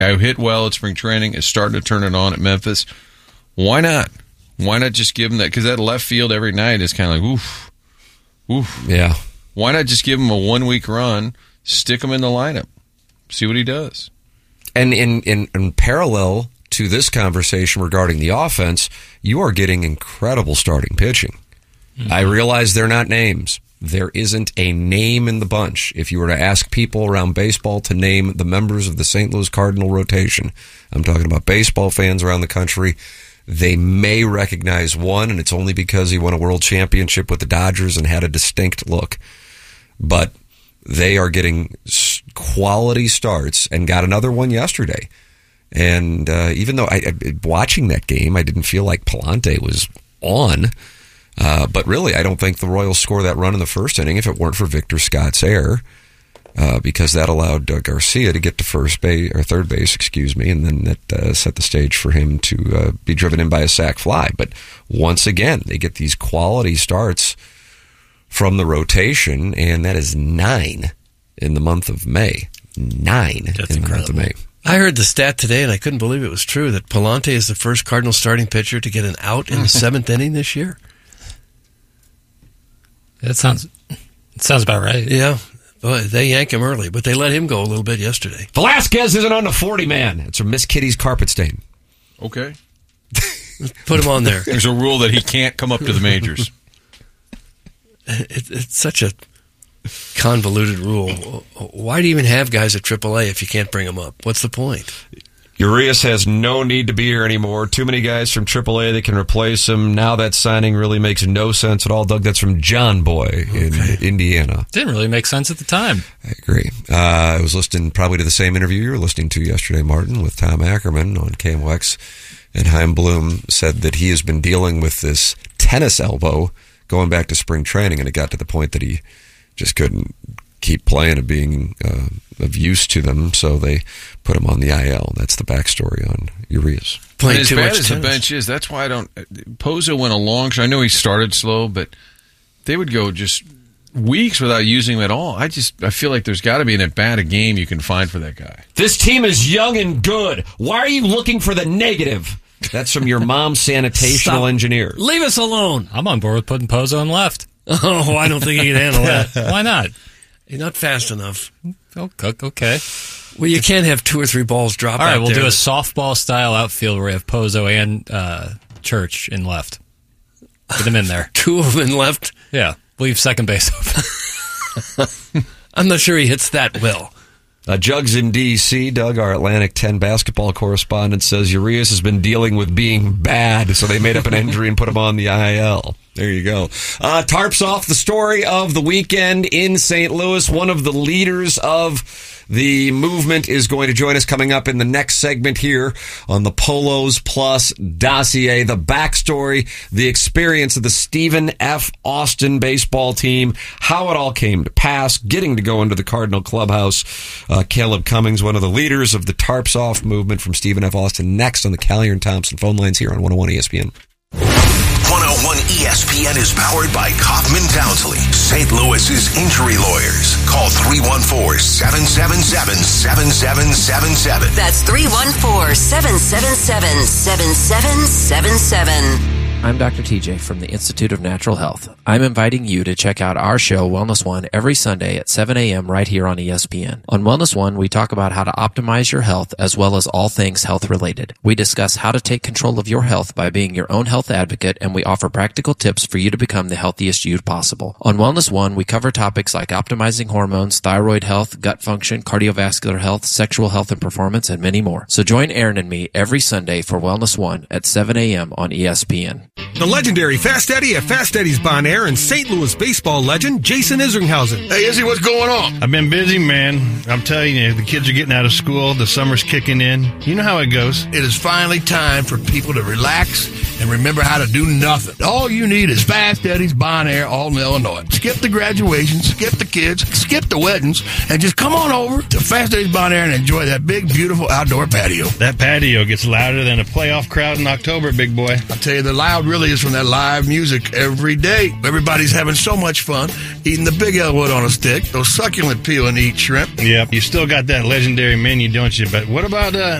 who hit well at spring training is starting to turn it on at Memphis. Why not? Why not just give him that? Because that left field every night is kind of like, oof. Yeah. Why not just give him a 1 week run, stick him in the lineup, see what he does? And in parallel to this conversation regarding the offense, you are getting incredible starting pitching. Mm-hmm. I realize they're not names. There isn't a name in the bunch. If you were to ask people around baseball to name the members of the St. Louis Cardinal rotation, I'm talking about baseball fans around the country, they may recognize one, and it's only because he won a world championship with the Dodgers and had a distinct look. But they are getting quality starts and got another one yesterday. And even though watching that game, I didn't feel like Palante was on. But really, I don't think the Royals score that run in the first inning if it weren't for Victor Scott's error, because that allowed Garcia to get to third base, and then that set the stage for him to be driven in by a sac fly. But once again, they get these quality starts from the rotation, and that is 9 in the month of May. 9 That's in the month of May. I heard the stat today, and I couldn't believe it was true, that Palante is the first Cardinal starting pitcher to get an out in the 7th inning this year. That sounds about right. Yeah. Boy, they yank him early, but they let him go a little bit yesterday. Velasquez isn't on the 40 man. It's from Miss Kitty's carpet stain. Okay. Put him on there. There's a rule that he can't come up to the majors. It's such a convoluted rule. Why do you even have guys at AAA if you can't bring them up? What's the point? Urias has no need to be here anymore. Too many guys from AAA that can replace him. Now that signing really makes no sense at all. Doug, that's from John Boy in Indiana. Didn't really make sense at the time. I agree. I was listening probably to the same interview you were listening to yesterday, Martin, with Tom Ackerman on KMOX. And Chaim Bloom said that he has been dealing with this tennis elbow going back to spring training, and it got to the point that he just couldn't keep playing and being of use to them, so they put him on the IL. That's the backstory on Urias. Playing as bad as the bench is, that's why I don't... Pozo went a long... I know he started slow, but they would go just weeks without using him at all. I feel like there's got to be an at-bat a game you can find for that guy. This team is young and good. Why are you looking for the negative? That's from your mom's sanitational engineer. Leave us alone. I'm on board with putting Pozo on left. Oh, I don't think he can handle that. Why not? You're not fast enough. Okay. Well, you can't have 2 or 3 balls drop out there. All right, we'll do a softball-style outfield where we have Pozo and Church in left. Get them in there. 2 of them in left? Yeah. Leave second base open. I'm not sure he hits that well. Jugs in D.C., Doug, our Atlantic 10 basketball correspondent, says Urias has been dealing with being bad, so they made up an injury and put him on the IL. There you go. Tarps off the story of the weekend in St. Louis. One of the leaders of the movement is going to join us coming up in the next segment here on the Polos Plus dossier. The backstory, the experience of the Stephen F. Austin baseball team, how it all came to pass, getting to go into the Cardinal clubhouse. Caleb Cummings, one of the leaders of the Tarps Off movement from Stephen F. Austin, next on the Callier and Thompson phone lines here on 101 ESPN. 101 ESPN is powered by Kaufman Townsley, St. Louis's injury lawyers. Call 314-777-7777. That's 314-777-7777. I'm Dr. TJ from the Institute of Natural Health. I'm inviting you to check out our show, Wellness One, every Sunday at 7 a.m. right here on ESPN. On Wellness One, we talk about how to optimize your health as well as all things health related. We discuss how to take control of your health by being your own health advocate, and we offer practical tips for you to become the healthiest you possible. On Wellness One, we cover topics like optimizing hormones, thyroid health, gut function, cardiovascular health, sexual health and performance, and many more. So join Aaron and me every Sunday for Wellness One at 7 a.m. on ESPN. The legendary Fast Eddie at Fast Eddie's Bon Air and St. Louis baseball legend Jason Isringhausen. Hey, Izzy, what's going on? I've been busy, man. I'm telling you, the kids are getting out of school. The summer's kicking in. You know how it goes. It is finally time for people to relax and remember how to do nothing. All you need is Fast Eddie's Bon Air, Alton, Illinois. Skip the graduations, skip the kids, skip the weddings, and just come on over to Fast Eddie's Bon Air and enjoy that big, beautiful outdoor patio. That patio gets louder than a playoff crowd in October, big boy. I'll tell you, the loud really is from that live music every day. Everybody's having so much fun eating the Big Elwood on a stick, those succulent peel and eat shrimp. Yep. You still got that legendary menu, don't you? But what about